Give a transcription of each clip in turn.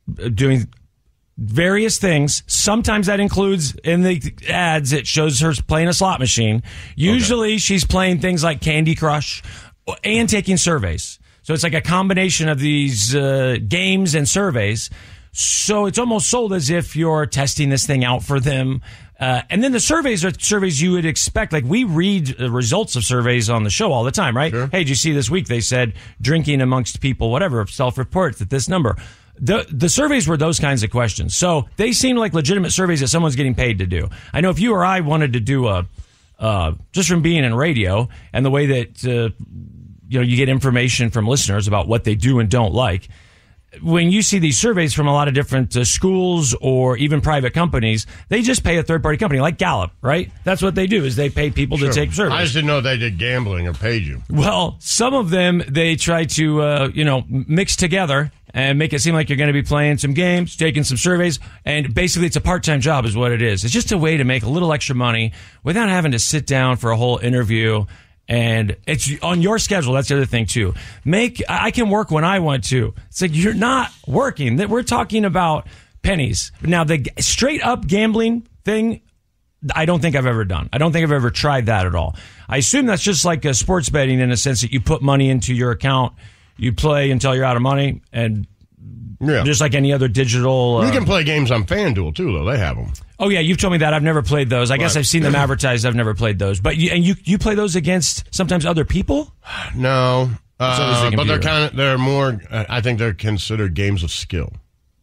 doing various things. Sometimes that includes in the ads, it shows her playing a slot machine. Usually she's playing things like Candy Crush and taking surveys. So it's like a combination of these games and surveys. So it's almost sold as if you're testing this thing out for them. And then the surveys are surveys you would expect. Like, we read the results of surveys on the show all the time, right? Sure. Hey, did you see this week they said drinking amongst people, whatever, self-reports at this number. The surveys were those kinds of questions. So they seem like legitimate surveys that someone's getting paid to do. I know if you or I wanted to do just from being in radio and the way that you get information from listeners about what they do and don't like, when you see these surveys from a lot of different schools or even private companies, they just pay a third-party company like Gallup, right? That's what they do, is they pay people to take surveys. I just didn't know they did gambling or paid you. Well, some of them, they try to, mix together and make it seem like you're going to be playing some games, taking some surveys, and basically it's a part-time job is what it is. It's just a way to make a little extra money without having to sit down for a whole interview. And it's on your schedule. That's the other thing, too. I can work when I want to. It's like, you're not working. We're talking about pennies. Now, the straight-up gambling thing, I don't think I've ever done. I don't think I've ever tried that at all. I assume that's just like sports betting in a sense that you put money into your account, you play until you're out of money, and just like any other digital... you can play games on FanDuel, too, though. They have them. Oh, yeah, you've told me that. I've never played those. I guess I've seen them advertised. I've never played those. But you play those against sometimes other people? No. But they're more, I think they're considered games of skill.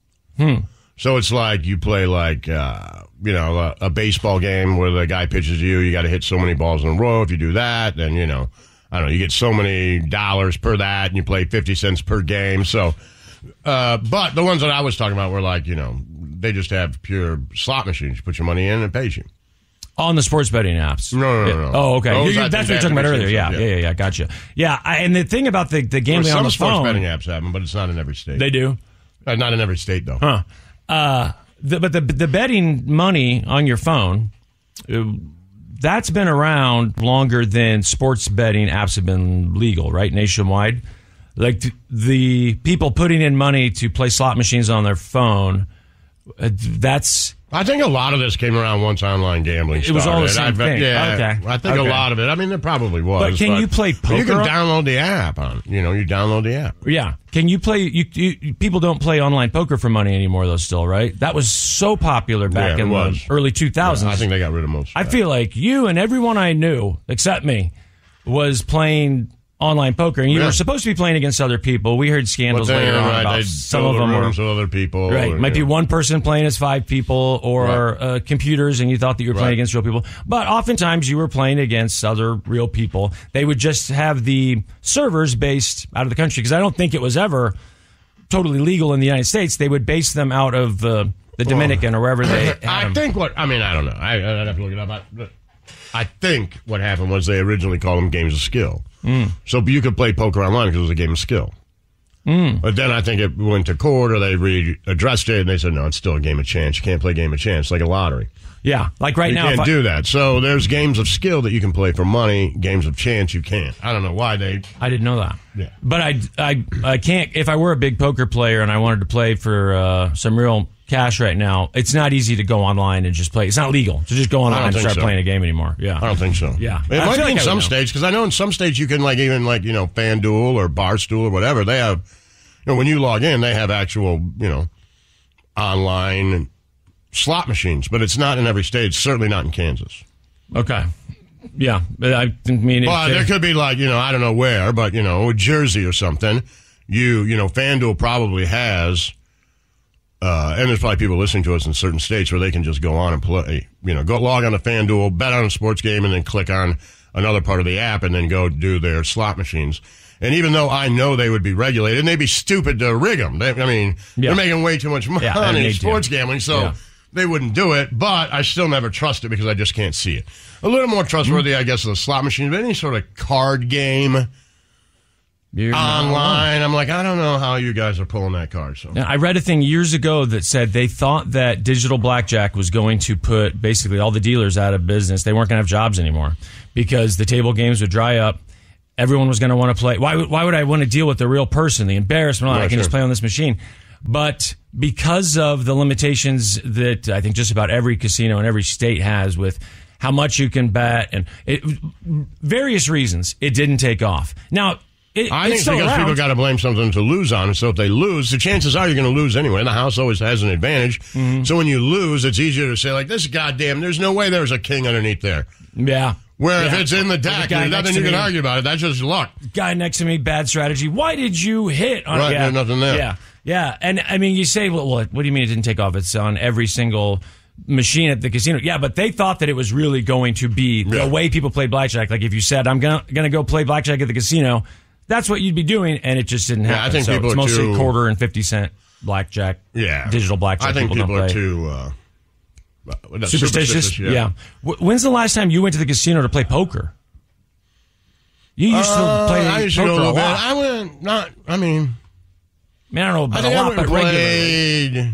So it's like you play like, a baseball game where the guy pitches you. You got to hit so many balls in a row. If you do that, then, I don't know, you get so many dollars per that, and you play 50 cents per game. So, but the ones that I was talking about were like, they just have pure slot machines. You put your money in and it pays you. On the sports betting apps? No. Oh, okay. That's what you were talking about earlier. Yeah, gotcha. Yeah, and the thing about the gambling on the phone... Some sports betting apps have them, but it's not in every state. They do? Not in every state, though. Huh. But the betting money on your phone, that's been around longer than sports betting apps have been legal, right, nationwide? Like, the people putting in money to play slot machines on their phone... I think a lot of this came around once online gambling started. It was all the same thing. Yeah, okay. I think a lot of it. I mean, there probably was. But can you play poker? You can download the app. You download the app. Yeah. Can you play? People don't play online poker for money anymore, though. Still, right? That was so popular back in the early 2000s. Yeah, I think they got rid of most. I feel like you and everyone I knew, except me, was playing online poker, and you were supposed to be playing against other people. We heard scandals later on about some of them were other people. Right, might be one person playing as 5 people, or computers, and you thought that you were playing against real people. But oftentimes you were playing against other real people. They would just have the servers based out of the country, because I don't think it was ever totally legal in the United States. They would base them out of the Dominican or wherever they had I don't know. I'd have to look it up. I think what happened was they originally called them games of skill. So you could play poker online because it was a game of skill. But then I think it went to court, or they readdressed it, and they said, no, it's still a game of chance. You can't play game of chance, like a lottery. Yeah, like right now. You can't do that. So there's games of skill that you can play for money. Games of chance you can't. I don't know why they... I didn't know that. Yeah. But I can't... If I were a big poker player and I wanted to play for some real cash right now, it's not easy to go online and just play. It's not legal to just go online and start playing a game anymore. Yeah. I don't think so. Yeah. It might be in some states, because I know in some states you can FanDuel or Barstool or whatever, they have... when you log in, they have actual, online slot machines, but it's not in every state. It's certainly not in Kansas. Okay. Yeah. I mean, but there could be I don't know where, but, Jersey or something. FanDuel probably has, and there's probably people listening to us in certain states where they can just go on and play, go log on to FanDuel, bet on a sports game, and then click on another part of the app and then go do their slot machines. And even though I know they would be regulated, and they'd be stupid to rig them. They're making way too much money in sports gambling, so they wouldn't do it. But I still never trust it because I just can't see it. A little more trustworthy, I guess, is a slot machine, but any sort of card game online, I'm like, I don't know how you guys are pulling that card. So I read a thing years ago that said they thought that digital blackjack was going to put basically all the dealers out of business. They weren't going to have jobs anymore because the table games would dry up. Everyone was going to want to play. Why would I want to deal with the real person, the embarrassment? I can just play on this machine. But because of the limitations that I think just about every casino in every state has with how much you can bet and various reasons, it didn't take off. Now, I think it's because people got to blame something to lose on. So if they lose, the chances are you're going to lose anyway. The house always has an advantage. Mm-hmm. So when you lose, it's easier to say, like, this goddamn, there's no way there's a king underneath there. Yeah. Where if it's in the deck, there's nothing you can argue about it. That's just luck. Guy next to me, bad strategy. Why did you hit on right, there's nothing there. Yeah. Yeah. And I mean, you say, well, what do you mean it didn't take off? It's on every single machine at the casino. Yeah, but they thought that it was really going to be the way people play blackjack. Like if you said, I'm gonna go play blackjack at the casino, that's what you'd be doing, and it just didn't happen. I think so people it's are mostly too, quarter and 50-cent blackjack. Yeah, digital blackjack. I think people are too superstitious. Yeah. When's the last time you went to the casino to play poker? You used to play I used poker to go a lot. bit. I went not. I mean, I don't know about I a lot, but regularly.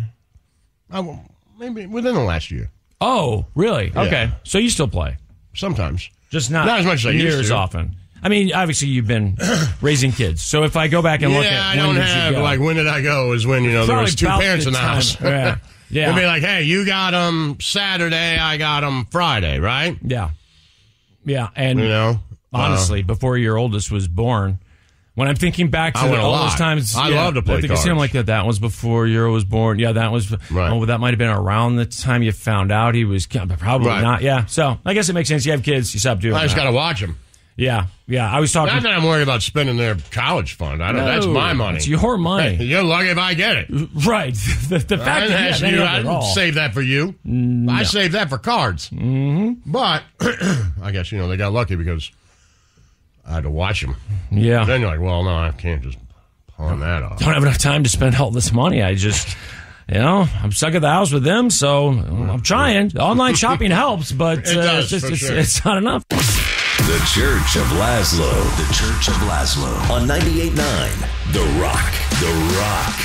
Maybe within the last year. Oh, really? Yeah. Okay, so you still play Sometimes, just not as much as I used near as to. often. I mean, obviously you've been raising kids, so if I go back and look at I don't have like when did I go? Is when there was two parents in the house. Yeah, yeah. They'd be like, hey, you got them Saturday, I got them Friday, right? Yeah, yeah, and honestly, before your oldest was born, when I'm thinking back to all those times, I love to play at the cards. casino, like that was before Euro was born. Yeah, that was. Right. Oh, that might have been around the time you found out he was probably not. Yeah, so I guess it makes sense. You have kids, you stop doing. I just got to watch them. Yeah, yeah. I was talking. Not that I'm worried about spending their college fund. That's my money. It's your money. Hey, you're lucky if I get it. Right. The fact that I didn't save that for you. No. I saved that for cards. Mm-hmm. But I guess they got lucky because I had to watch them. Yeah. Then you're like, well, no, I can't just pawn that off. Don't have enough time to spend all this money. I just. I'm stuck at the house with them, so I'm trying. Online shopping helps, but it's not enough. The Church of Laszlo. The Church of Laszlo. On 98.9. The Rock. The Rock.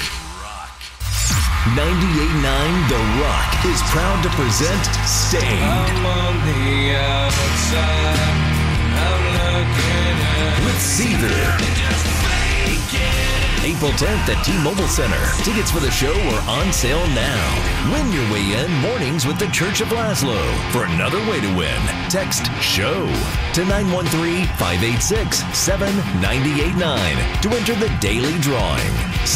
98.9 The Rock is proud to present Stained. I'm on the outside. I'm looking at with Seether. April 10th at T-Mobile Center. Tickets for the show are on sale now. Win your way in mornings with the Church of Laszlo. For another way to win, text SHOW to 913-586-7989 to enter the daily drawing.